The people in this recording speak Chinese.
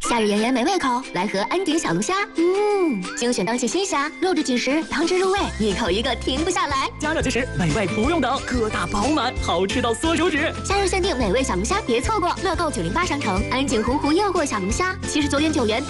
夏日炎炎没胃口，来盒安鼎小龙虾。精选当季新虾，肉质紧实，汤汁入味，一口一个停不下来。 加热即食，美味不用等，个大饱满，好吃到缩手指。 夏日限定美味小龙虾，别错过！乐购908商城安鼎洪湖诱惑小龙虾，79.9元。